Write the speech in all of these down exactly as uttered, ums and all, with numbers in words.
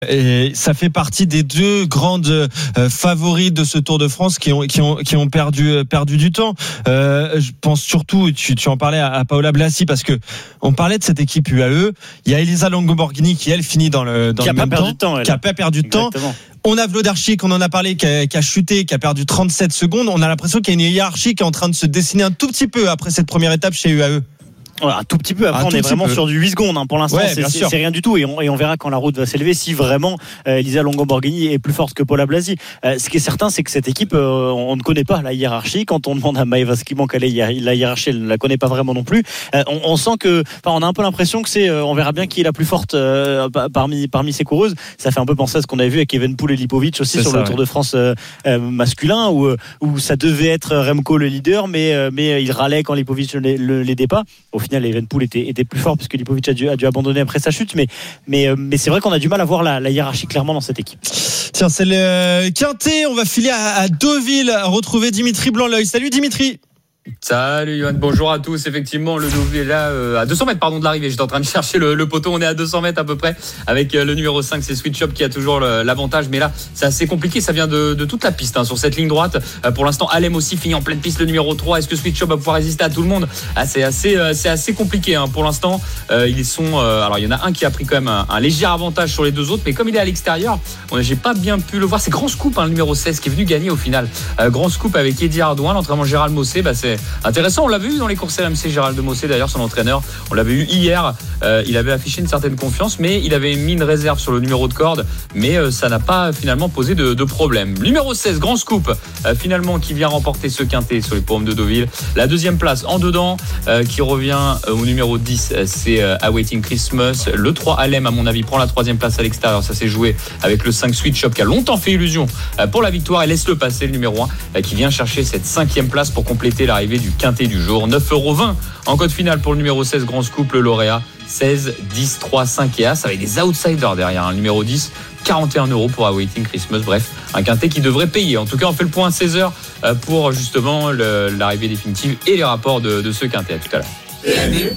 Et ça fait partie des deux grandes euh, favorites de ce Tour de France qui ont qui ont qui ont perdu perdu du temps. Euh, je pense surtout, tu tu en parlais à, à Paola Blasi parce que on parlait de cette équipe U A E. Il y a Elisa Longoborghini qui elle finit dans le dans qui le a même pas temps, perdu de temps, elle. qui a pas perdu de temps. Exactement. On a Vlodarchik, on en a parlé, qui a, qui a chuté, qui a perdu trente-sept secondes. On a l'impression qu'il y a une hiérarchie qui est en train de se dessiner un tout petit peu après cette première étape chez U A E. Voilà, un tout petit peu. Après, un on est vraiment peu. sur du huit secondes. Hein. Pour l'instant, ouais, c'est, c'est, c'est rien du tout. Et on, et on verra quand la route va s'élever si vraiment euh, Elisa Longoborghini est plus forte que Paola Blasi. Euh, ce qui est certain, c'est que cette équipe, euh, on ne connaît pas la hiérarchie. Quand on demande à Maëva Skimon quelle est la hiérarchie, elle ne la connaît pas vraiment non plus. Euh, on, on sent que, enfin, on a un peu l'impression que c'est, euh, on verra bien qui est la plus forte euh, parmi parmi ces coureuses. Ça fait un peu penser à ce qu'on a vu avec Evenepoel et Lipovic aussi c'est sur ça, le Tour ouais. de France euh, euh, masculin, où où ça devait être Remco le leader, mais euh, mais il râlait quand Lipovic ne l'aidait pas. Au final, Evenepoel était était plus fort puisque Lipovic a dû, a dû abandonner après sa chute, mais, mais, mais c'est vrai qu'on a du mal à voir la, la hiérarchie clairement dans cette équipe. Tiens, c'est le Quintet, on va filer à, à Deauville, à retrouver Dimitri Blanc-L'Oeil. Salut Dimitri. Salut Yoann, bonjour à tous. Effectivement, le Deauville est là euh, à deux cents mètres pardon, de l'arrivée. J'étais en train de chercher le, le poteau. On est à deux cents mètres à peu près avec euh, le numéro cinq, c'est Sweet Shop qui a toujours le, l'avantage. Mais là, c'est assez compliqué. Ça vient de, de toute la piste hein, sur cette ligne droite. Euh, pour l'instant, Alem aussi finit en pleine piste, le numéro trois. Est-ce que Sweet Shop va pouvoir résister à tout le monde? ah, C'est assez, euh, c'est assez compliqué hein. Pour l'instant. Euh, ils sont. Euh, alors, il y en a un qui a pris quand même un, un léger avantage sur les deux autres. Mais comme il est à l'extérieur, on, j'ai pas bien pu le voir. C'est Grand Scoop, hein, le numéro seize, qui est venu gagner au final. Euh, Grand Scoop avec Eddie Ardouin, l'entraînement Gérald Mossé. Bah, c'est intéressant. On l'avait vu dans les courses R M C, Gérald de Mossé d'ailleurs, son entraîneur. On l'avait eu hier. Euh, il avait affiché une certaine confiance, mais il avait mis une réserve sur le numéro de corde. Mais euh, ça n'a pas finalement posé de, de problème. Numéro seize, Grand Scoop, euh, finalement qui vient remporter ce quintet sur les pommes de Deauville. La deuxième place en dedans, euh, qui revient euh, au numéro dix, euh, c'est euh, Awaiting Christmas. Le trois, Alem, à mon avis, prend la troisième place à l'extérieur. Ça s'est joué avec le cinq, Sweet Shop, qui a longtemps fait illusion euh, pour la victoire. Et laisse le passer, le numéro un, euh, qui vient chercher cette cinquième place pour compléter l'arrivée du quintet du jour. neuf euros vingt en code finale pour le numéro seize, Grand Scoop, le lauréat. seize, dix, trois, cinq et As avec des outsiders derrière. Le numéro dix, quarante et un euros pour Awaiting Christmas. Bref, un quintet qui devrait payer. En tout cas, on fait le point à seize heures pour justement le, l'arrivée définitive et les rapports de, de ce quintet. À tout à l'heure.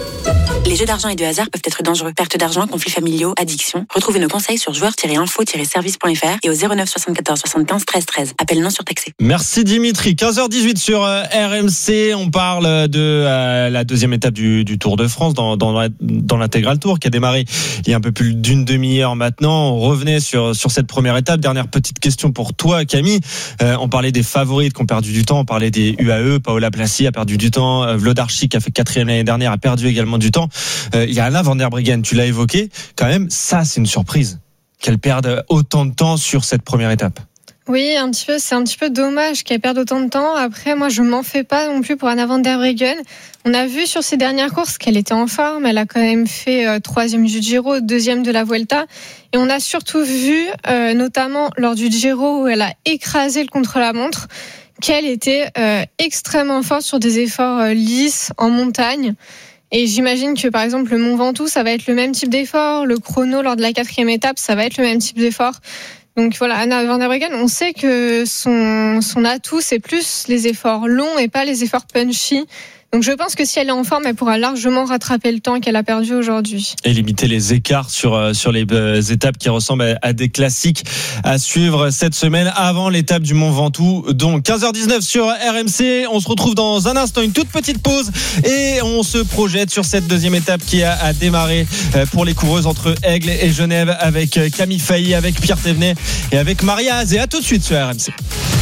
Les jeux d'argent et de hasard peuvent être dangereux. Perte d'argent, conflits familiaux, addiction. Retrouvez nos conseils sur joueurs tiret info tiret service point f r et au zéro neuf soixante-quatorze soixante-quinze treize treize. Appel non surtaxé. Merci Dimitri. quinze heures dix-huit sur euh, R M C. On parle de euh, la deuxième étape du, du Tour de France dans, dans, dans l'intégral Tour qui a démarré il y a un peu plus d'une demi-heure maintenant. On revenait sur, sur cette première étape. Dernière petite question pour toi, Camille. Euh, on parlait des favorites qui ont perdu du temps. On parlait des U A E. Paola Blasi a perdu du temps. Euh, Vlodarchik, qui a fait quatrième l'année dernière, a perdu également du temps. Euh, il y a Anna van der Breggen, tu l'as évoqué. Quand même, ça, c'est une surprise qu'elle perde autant de temps sur cette première étape. Oui, un petit peu, c'est un petit peu dommage qu'elle perde autant de temps. Après, moi, je m'en fais pas non plus pour Anna van der Breggen. On a vu sur ses dernières courses qu'elle était en forme. Elle a quand même fait euh, troisième du Giro, deuxième de la Vuelta. Et on a surtout vu, euh, notamment lors du Giro, où elle a écrasé le contre-la-montre, qu'elle était euh, extrêmement forte sur des efforts euh, lisses en montagne. Et j'imagine que, par exemple, le Mont Ventoux, ça va être le même type d'effort. Le chrono, lors de la quatrième étape, ça va être le même type d'effort. Donc voilà, Anna van der Breggen, on sait que son, son atout, c'est plus les efforts longs et pas les efforts punchy. Donc je pense que si elle est en forme, elle pourra largement rattraper le temps qu'elle a perdu aujourd'hui. Et limiter les écarts sur, sur les étapes qui ressemblent à des classiques à suivre cette semaine avant l'étape du Mont Ventoux. Donc quinze heures dix-neuf sur R M C. On se retrouve dans un instant, une toute petite pause et on se projette sur cette deuxième étape qui a, a démarré pour les coureuses entre Aigle et Genève avec Camille Failly, avec Pierre Thévenet et avec Maria Azé. À tout de suite sur R M C.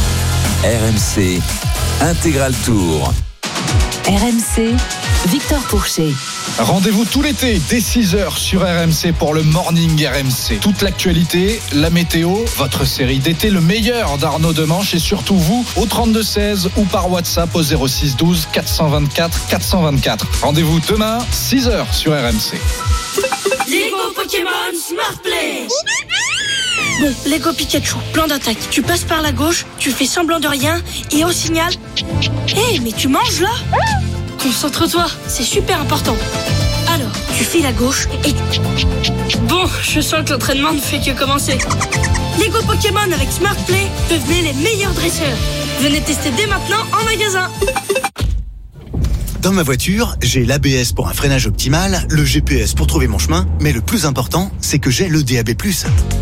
R M C Intégral Tour. R M C, Victor Pourchet. Rendez-vous tout l'été dès six heures sur R M C pour le Morning R M C. Toute l'actualité, la météo, votre série d'été, le meilleur d'Arnaud Demanche et surtout vous au trente-deux seize ou par WhatsApp au zéro six douze quatre cent vingt-quatre quatre cent vingt-quatre. Rendez-vous demain, six heures sur R M C. Lego Pokémon Smart Play. Bon, Lego Pikachu, plan d'attaque. Tu passes par la gauche, tu fais semblant de rien et au signal... Hé, hey, mais tu manges là ? Concentre-toi, c'est super important. Alors, tu files à gauche et... Bon, je sens que l'entraînement ne fait que commencer. Lego Pokémon avec Smart Play, devenez les meilleurs dresseurs. Venez tester dès maintenant en magasin. Dans ma voiture, j'ai l'A B S pour un freinage optimal, le G P S pour trouver mon chemin, mais le plus important, c'est que j'ai le D A B plus.